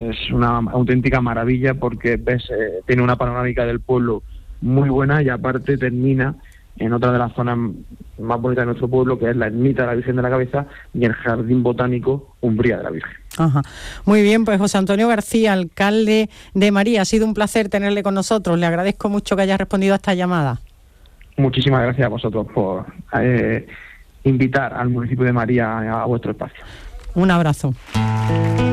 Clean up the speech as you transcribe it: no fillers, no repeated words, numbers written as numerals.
es una auténtica maravilla porque tiene una panorámica del pueblo muy buena y aparte termina en otra de las zonas más bonitas de nuestro pueblo, que es la ermita de la Virgen de la Cabeza y el Jardín Botánico Umbría de la Virgen. Ajá. Muy bien, pues José Antonio García, alcalde de María, ha sido un placer tenerle con nosotros. Le agradezco mucho que haya respondido a esta llamada. Muchísimas gracias a vosotros por invitar al municipio de María a vuestro espacio. Un abrazo.